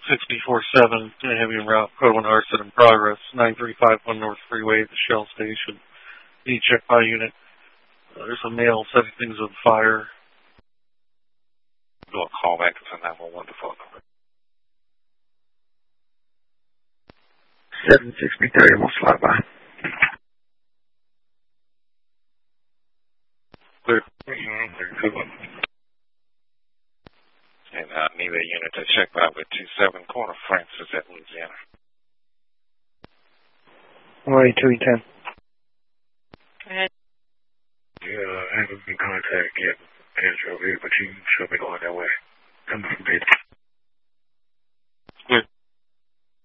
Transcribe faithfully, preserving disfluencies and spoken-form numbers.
sixty-four seven, heavy en route, code one arson in progress, nine three five one North Freeway at the Shell Station. Need check by unit. Uh, there's a male setting things on fire. Do a call back to nine one one to phone number. seven sixty-three, I'm going to slide by. Clear. Mm-hmm. And I uh, need a unit to check by with two seven corner Francis at Louisiana. one eight two E ten. Go ahead. Yeah, I haven't been contacted yet. Answer over here, but you should be going that way. Coming from Dayton.